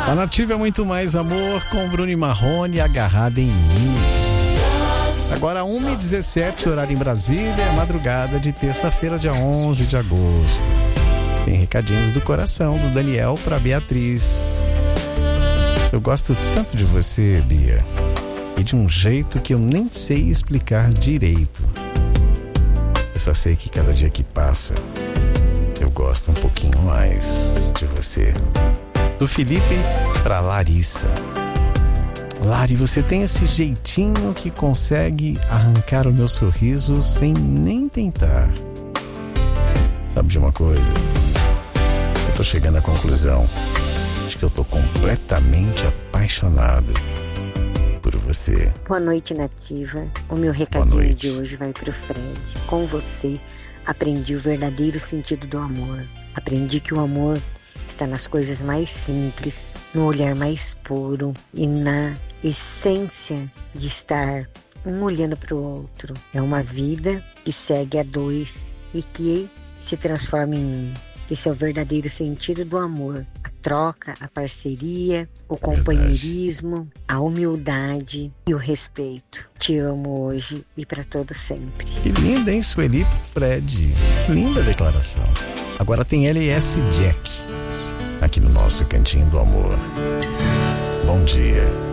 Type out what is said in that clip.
A Nativa é muito mais amor com Bruno e Marrone, Agarrada em Mim. Agora 1h17, horário em Brasília, é madrugada de terça-feira, dia 11 de agosto. Tem recadinhos do coração do Daniel para Beatriz. Eu gosto tanto de você, Bia, e de um jeito que eu nem sei explicar direito. Eu só sei que cada dia que passa, eu gosto um pouquinho mais de você. Do Felipe para Larissa. Lari, você tem esse jeitinho que consegue arrancar o meu sorriso sem nem tentar. Sabe de uma coisa? Eu tô chegando à conclusão de que eu tô completamente apaixonado por você. Boa noite, Nativa. O meu recadinho de hoje vai pro Fred. Com você, aprendi o verdadeiro sentido do amor. Aprendi que o amor está nas coisas mais simples, no olhar mais puro e na essência de estar um olhando para o outro. É uma vida que segue a dois e que se transforma em um. Esse é o verdadeiro sentido do amor. A troca, a parceria, o companheirismo, a humildade e o respeito. Te amo hoje e para todo sempre. Que linda, hein, Sueli Fred? Linda declaração. Agora tem LS Jack aqui no nosso Cantinho do Amor. Bom dia.